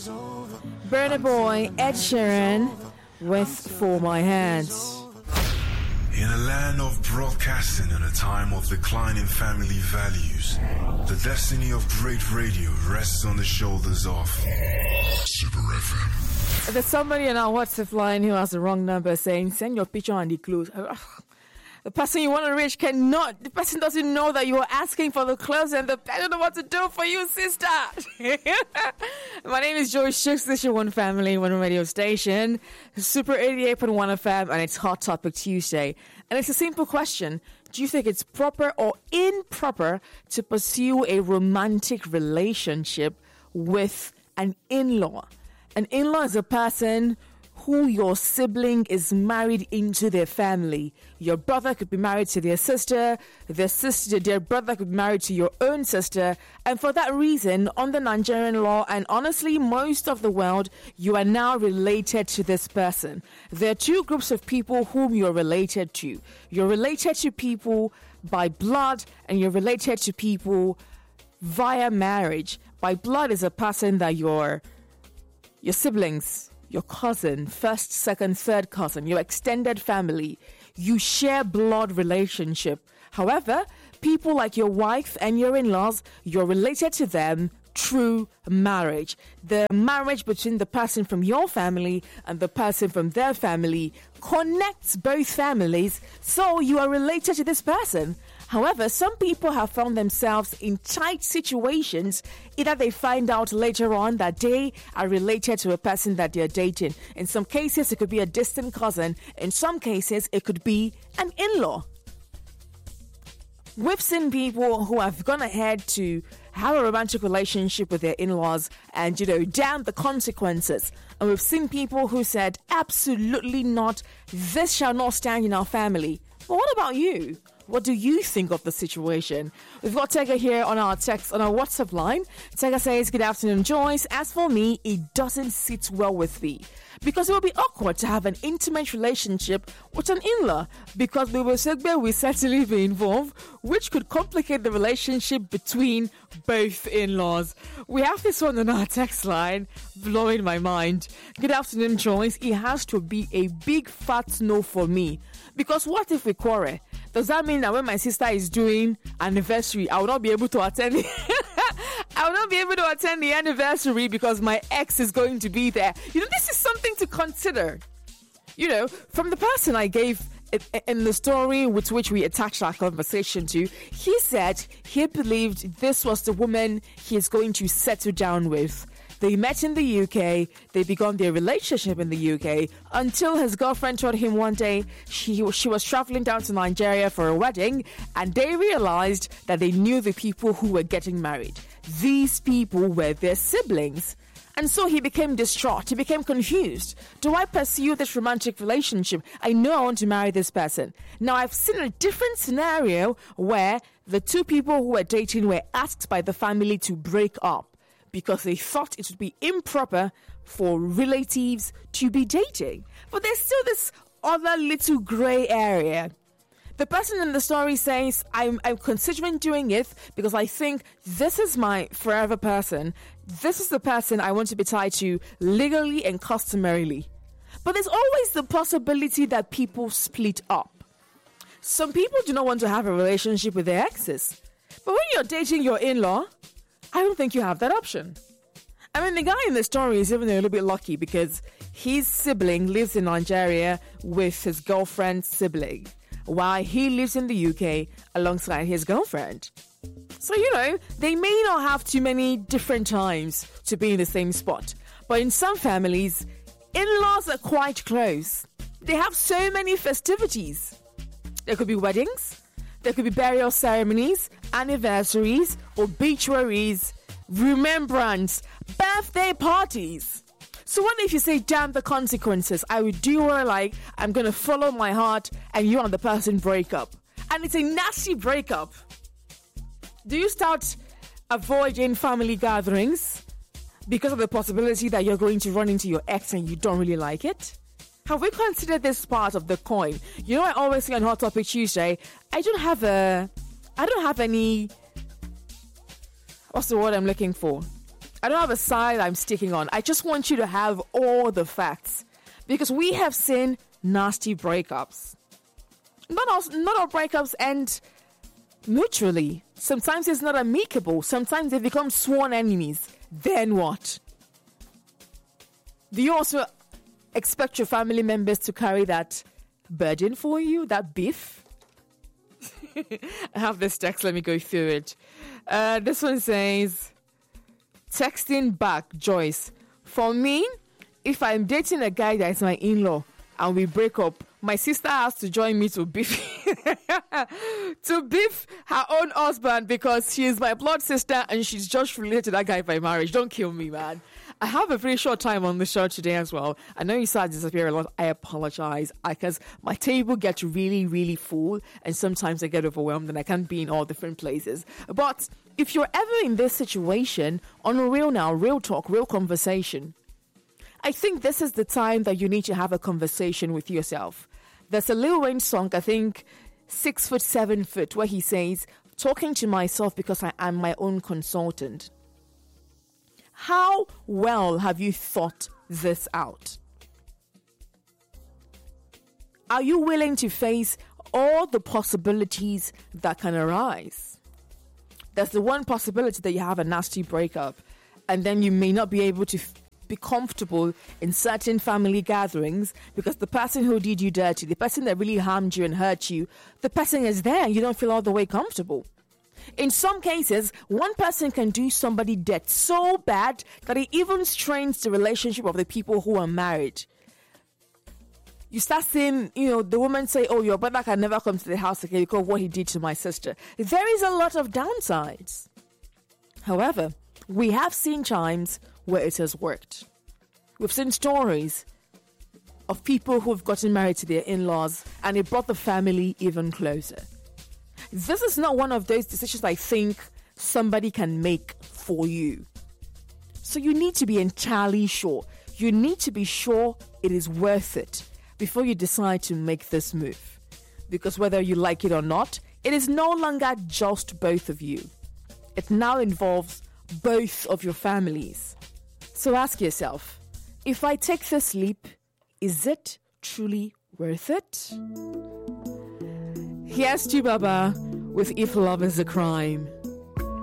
Burna Boy, Ed Sheeran with For My Hands. In a land of broadcasting and a time of declining family values, the destiny of great radio rests on the shoulders of Super FM. There's somebody on our WhatsApp line who has the wrong number saying, send your picture and the clothes. The person you want to reach the person doesn't know that you are asking for the clothes and I don't know what to do for you, sister. My name is Joy Shooks. This is your One Family, One Radio Station, Super 88.1 FM, and it's Hot Topic Tuesday. And it's a simple question. Do you think it's proper or improper to pursue a romantic relationship with an in-law? An in-law is a person who your sibling is married into their family. Your brother could be married to their sister, their brother could be married to your own sister, and for that reason, under Nigerian law and honestly most of the world, you are now related to this person. There are two groups of people whom you're related to. You're related to people by blood, and you're related to people via marriage. By blood is a person that your siblings, your cousin, first, second, third cousin, your extended family, you share blood relationship. However, people like your wife and your in-laws, you're related to them through marriage. The marriage between the person from your family and the person from their family connects both families, so you are related to this person. However, some people have found themselves in tight situations. Either they find out later on that they are related to a person that they're dating. In some cases, it could be a distant cousin. In some cases, it could be an in-law. We've seen people who have gone ahead to have a romantic relationship with their in-laws and, damn the consequences. And we've seen people who said, absolutely not, this shall not stand in our family. But what about you? What do you think of the situation? We've got Tega here on our WhatsApp line. Tega says, good afternoon, Joyce. As for me, it doesn't sit well with me because it will be awkward to have an intimate relationship with an in-law because we will certainly be involved, which could complicate the relationship between both in-laws. We have this one on our text line, blowing my mind. Good afternoon, Joyce. It has to be a big fat no for me because what if we quarrel? Does that mean that when my sister is doing anniversary, I will not be able to attend I will not be able to attend the anniversary because my ex is going to be there? This is something to consider. From the person I gave in the story with which we attached our conversation to, he said he believed this was the woman he is going to settle down with. They met in the UK, they began their relationship in the UK until his girlfriend told him one day she was traveling down to Nigeria for a wedding and they realized that they knew the people who were getting married. These people were their siblings. And so he became distraught, he became confused. Do I pursue this romantic relationship? I know I want to marry this person. Now I've seen a different scenario where the two people who were dating were asked by the family to break up, because they thought it would be improper for relatives to be dating. But there's still this other little grey area. The person in the story says, I'm considering doing it because I think this is my forever person. This is the person I want to be tied to legally and customarily. But there's always the possibility that people split up. Some people do not want to have a relationship with their exes. But when you're dating your in-law, I don't think you have that option. I mean, the guy in the story is even a little bit lucky because his sibling lives in Nigeria with his girlfriend's sibling, while he lives in the UK alongside his girlfriend. So, they may not have too many different times to be in the same spot. But in some families, in-laws are quite close. They have so many festivities. There could be weddings, there could be burial ceremonies, anniversaries, obituaries, remembrance, birthday parties. So what if you say, damn the consequences, I will do what I like, I'm going to follow my heart, and you and the person break up? And it's a nasty breakup. Do you start avoiding family gatherings because of the possibility that you're going to run into your ex and you don't really like it? Have we considered this part of the coin? I always say on Hot Topic Tuesday, I don't have any, what's the word I'm looking for? I don't have a side I'm sticking on. I just want you to have all the facts. Because we have seen nasty breakups. Not all breakups end mutually. Sometimes it's not amicable. Sometimes they become sworn enemies. Then what? Do you also expect your family members to carry that burden for you? That beef? I have this text. Let me go through it. This one says, texting back, Joyce. For me, if I'm dating a guy that is my in-law and we break up, my sister has to join me to beef to beef her own husband because she is my blood sister and she's just related to that guy by marriage. Don't kill me, man. I have a pretty short time on the show today as well. I know you saw I disappear a lot. I apologize because my table gets really, really full and sometimes I get overwhelmed and I can't be in all different places. But if you're ever in this situation, on a real talk, real conversation, I think this is the time that you need to have a conversation with yourself. There's a Lil Wayne song, I think 6 foot, 7 foot, where he says, talking to myself because I am my own consultant. How well have you thought this out? Are you willing to face all the possibilities that can arise? There's the one possibility that you have a nasty breakup and then you may not be able to be comfortable in certain family gatherings because the person who did you dirty, the person that really harmed you and hurt you, the person is there and you don't feel all the way comfortable. In some cases, one person can do somebody dead so bad that it even strains the relationship of the people who are married. You start seeing, the woman say, oh, your brother can never come to the house again because of what he did to my sister. There is a lot of downsides. However, we have seen times where it has worked. We've seen stories of people who've gotten married to their in-laws and it brought the family even closer. This is not one of those decisions I think somebody can make for you. So you need to be entirely sure. You need to be sure it is worth it before you decide to make this move. Because whether you like it or not, it is no longer just both of you. It now involves both of your families. So ask yourself, if I take this leap, is it truly worth it? Here's Chibaba with If Love is a Crime.